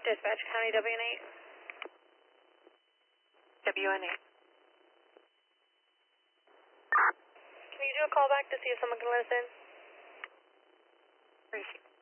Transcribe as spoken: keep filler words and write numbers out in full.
Dispatch, County W N eight. W N eight. Can you do a call back to see if someone can let us in? Receive.